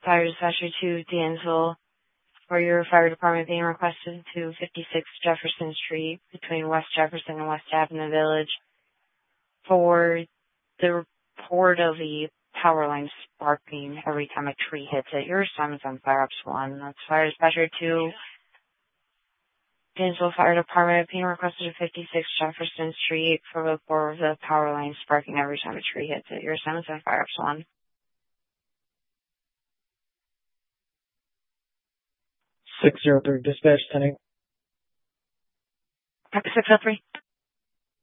Fire Dispatcher to Dansville, for your fire department being requested to 56 Jefferson Street between West Jefferson and West Ave in the Village for the report of the power line sparking every time a tree hits it. Your assignment's on Fire Ops 1. That's Fire Dispatcher 2. Dansville Fire Department being requested to 56 Jefferson Street for the report of the power line sparking every time a tree hits it. Your assignment's on Fire Ops 1. 603 dispatch 10. 603.